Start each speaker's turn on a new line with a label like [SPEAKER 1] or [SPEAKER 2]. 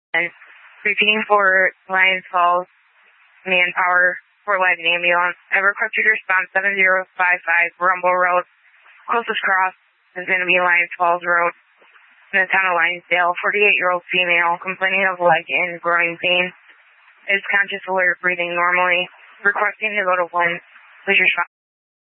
[SPEAKER 1] And repeating for Lions Falls, manpower for live ambulance. I requested response 7055 Rumble Road. Closest cross is going to be Lions Falls Road in the town of Lionsdale. 48-year-old female complaining of leg and groin pain. Is conscious, alert, breathing normally. Requesting to go to 1. Please respond.